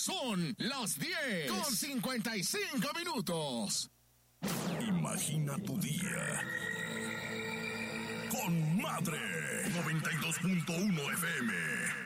Son las 10:55. Imagina tu día con Madre 92.1 FM.